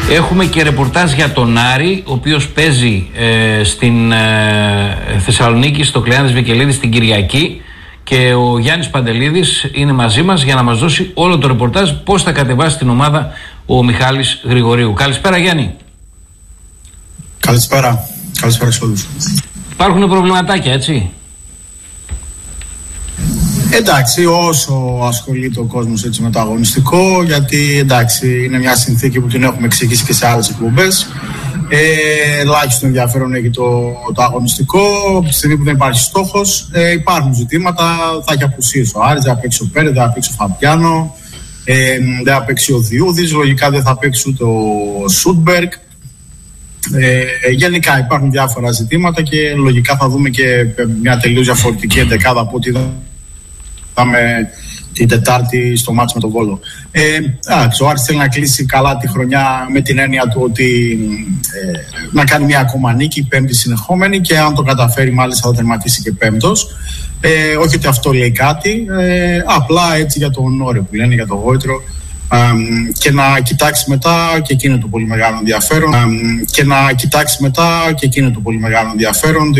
Έχουμε και ρεπορτάζ για τον Άρη, ο οποίος παίζει στην Θεσσαλονίκη, στο Κλεάνθης Βικελίδης την Κυριακή, και ο Γιάννης Παντελίδης είναι μαζί μας για να μας δώσει όλο το ρεπορτάζ πώς θα κατεβάσει την ομάδα ο Μιχάλης Γρηγορίου. Καλησπέρα, Γιάννη. Καλησπέρα. Καλησπέρα σε όλους. Υπάρχουν προβληματάκια, έτσι? Εντάξει, όσο ασχολείται ο κόσμος έτσι με το αγωνιστικό, γιατί εντάξει είναι μια συνθήκη που την έχουμε εξηγήσει και σε άλλες εκπομπές, ελάχιστο ενδιαφέρον έχει το αγωνιστικό. Από τη στιγμή που δεν υπάρχει στόχος, υπάρχουν ζητήματα. Θα έχει απουσίες ο Άρης, δεν θα παίξει ο Πέρε, δεν θα παίξει ο Φαπιάνο, δεν θα παίξει ο Διούδης, λογικά δεν θα παίξει ούτε ο Σούντμπεργκ. Γενικά υπάρχουν διάφορα ζητήματα και λογικά θα δούμε και μια τελείως διαφορετική εντεκάδα από ό,τι είδαμε την Τετάρτη στο μάτς με τον Βόλο. Ο Άρης θέλει να κλείσει καλά τη χρονιά με την έννοια του ότι να κάνει μια ακόμα νίκη, πέμπτη συνεχόμενη, και αν το καταφέρει μάλιστα θα τερματίσει και πέμπτος. Όχι ότι αυτό λέει κάτι, απλά έτσι για τον όνειρο που λένε, για το γόητρο, και να κοιτάξει μετά και εκείνο το πολύ μεγάλο ενδιαφέρον,